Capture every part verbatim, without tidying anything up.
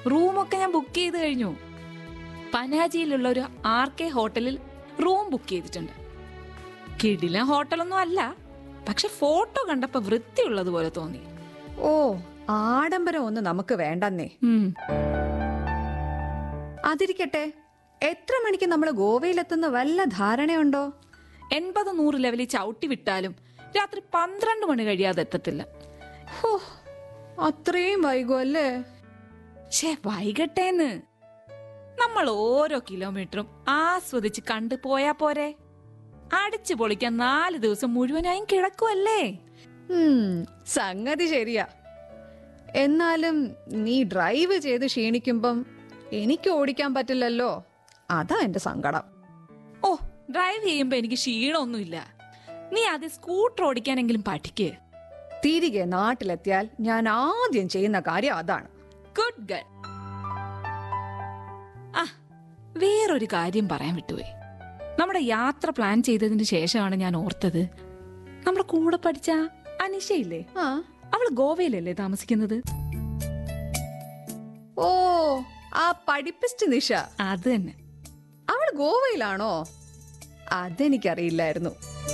റൂമൊക്കെ ഞാൻ ബുക്ക് ചെയ്ത് കഴിഞ്ഞു. പനാജിയിലുള്ള ഒരു ആർ കെ ഹോട്ടലിൽ റൂം ബുക്ക് ചെയ്തിട്ടുണ്ട്. കിടിലൻ ഹോട്ടലൊന്നും അല്ല, പക്ഷെ ഫോട്ടോ കണ്ടപ്പോ വൃത്തിയുള്ളതുപോലെ തോന്നി. ഓ, ആഡംബരം ഒന്നും നമുക്ക് വേണ്ടെന്നേ. അതിരിക്കട്ടെ, എത്ര മണിക്ക് നമ്മൾ ഗോവയിലെത്തുന്ന വല്ല ധാരണയുണ്ടോ? എൺപത് നൂറ് ലെവലിൽ ചവിട്ടി വിട്ടാലും രാത്രി പന്ത്രണ്ട് മണി കഴിയാതെ എത്തത്തില്ല. ഹോ, അത്രയും വൈകുമല്ലേ? ഷേ, വൈകട്ടേന്ന്. നമ്മൾ ഓരോ കിലോമീറ്ററും ആസ്വദിച്ച് കണ്ടു പോയാ പോരെ? അടിച്ചു പൊളിക്കാൻ നാല് ദിവസം മുഴുവനായും കിടക്കുമല്ലേ? സംഗതി ശരിയാ. എന്നാലും നീ ഡ്രൈവ് ചെയ്ത് ക്ഷീണിക്കുമ്പം എനിക്ക് ഓടിക്കാൻ പറ്റില്ലല്ലോ, അതാ എന്റെ സങ്കടം. ഓ, ഡ്രൈവ് ചെയ്യുമ്പോ എനിക്ക് ക്ഷീണമൊന്നുമില്ല. നീ ആദ്യം സ്കൂട്ടർ ഓടിക്കാനെങ്കിലും പഠിക്ക്. തിരികെ നാട്ടിലെത്തിയാൽ ഞാൻ ആദ്യം ചെയ്യുന്ന കാര്യം അതാണ്. Good girl. ആ, വേറൊരു കാര്യം പറയാൻ വിട്ടുപോയി. നമ്മുടെ യാത്ര പ്ലാൻ ചെയ്തതിന് ശേഷമാണ് ഞാൻ ഓർത്തത്, നമ്മുടെ കൂടെ പഠിച്ച അനിഷയില്ലേ, അവള് ഗോവയിലല്ലേ താമസിക്കുന്നത്? ഓ, ആ പഠിപ്പിസ്റ്റ് നിഷ. അത് തന്നെ. അവൾ ഗോവയിലാണോ? അതെനിക്കറിയില്ലായിരുന്നു.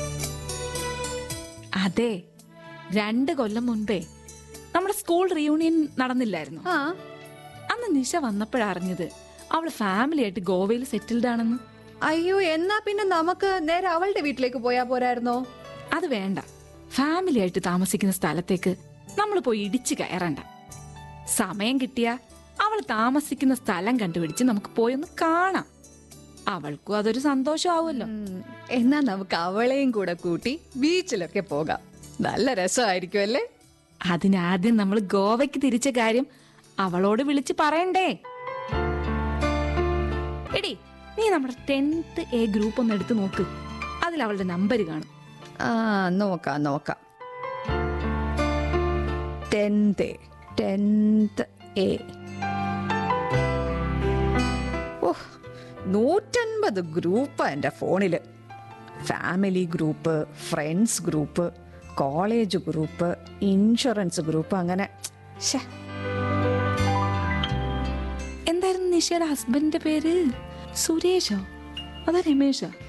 അതെ, രണ്ട് കൊല്ലം മുൻപേ നമ്മുടെ സ്കൂൾ റീയൂണിയൻ നടന്നില്ലായിരുന്നു? അന്ന് നിഷ വന്നപ്പോഴറിഞ്ഞത് അവള് ഫാമിലി ആയിട്ട് ഗോവയിൽ സെറ്റിൽഡ് ആണെന്ന്. അയ്യോ, എന്നാ പിന്നെ നമുക്ക് നേരെ അവളുടെ വീട്ടിലേക്ക് പോയാ പോരായിരുന്നോ? അത് വേണ്ട. ഫാമിലി ആയിട്ട് താമസിക്കുന്ന സ്ഥലത്തേക്ക് നമ്മൾ പോയി ഇടിച്ചു കയറണ്ട. സമയം കിട്ടിയ അവൾ താമസിക്കുന്ന സ്ഥലം കണ്ടുപിടിച്ച് നമുക്ക് പോയൊന്ന് കാണാം. അവൾക്കും അതൊരു സന്തോഷമാവുമല്ലോ. എന്നാ നമുക്ക് അവളെയും കൂടെ കൂട്ടി ബീച്ചിലൊക്കെ പോകാം. നല്ല രസമായിരിക്കും അല്ലേ? അതിനാദ്യം നമ്മൾ ഗോവയ്ക്ക് തിരിച്ച കാര്യം അവളോട് വിളിച്ച് പറയണ്ടേ? എടി, നീ നമ്മുടെ ടെൻത്ത് എ ഗ്രൂപ്പ് ഒന്ന് എടുത്ത് നോക്ക്. അതിൽ അവളുടെ നമ്പർ കാണും. ആ, നോക്കാം നോക്കാം. Tenth tenth A. ഓഹ്, നൂറ്റൻപത് ഗ്രൂപ്പ് എൻ്റെ ഫോണില്. Family group, friends group, college group, insurance group, അങ്ങനെ. എന്തായിരുന്നു നിഷയുടെ ഹസ്ബൻഡിന്റെ പേര്? സുരേഷോ അതോ രമേശോ?